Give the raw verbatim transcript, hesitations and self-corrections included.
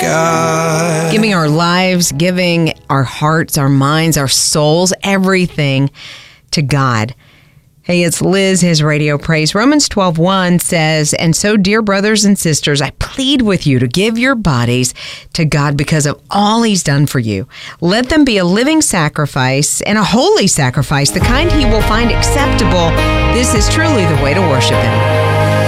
God. Giving our lives, giving our hearts, our minds, our souls, everything to God. Hey, it's Liz, his radio praise. Romans twelve one says, and so, dear brothers and sisters, I plead with you to give your bodies to God because of all he's done for you. Let them be a living sacrifice and a holy sacrifice, the kind he will find acceptable. This is truly the way to worship him.